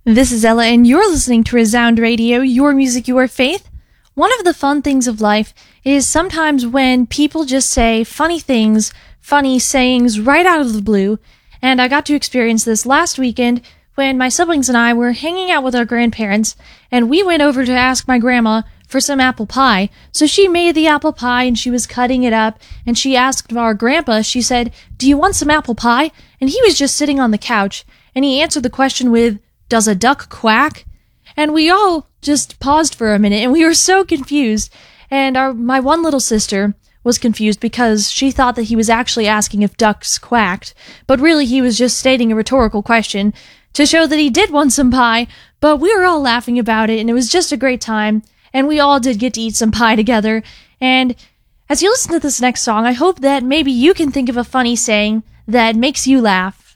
This is Ella, and you're listening to Resound Radio, your music, your faith. One of the fun things of life is sometimes when people just say funny things, funny sayings right out of the blue, and I got to experience this last weekend when my siblings and I were hanging out with our grandparents, and we went over to ask my grandma for some apple pie. So she made the apple pie, and she was cutting it up, and she asked our grandpa, she said, "Do you want some apple pie?" And he was just sitting on the couch, and he answered the question with, "Does a duck quack?" And we all just paused for a minute, and we were so confused. And my one little sister was confused because she thought that he was actually asking if ducks quacked, but really he was just stating a rhetorical question to show that he did want some pie. But we were all laughing about it, and it was just a great time, and we all did get to eat some pie together. And as you listen to this next song, I hope that maybe you can think of a funny saying that makes you laugh.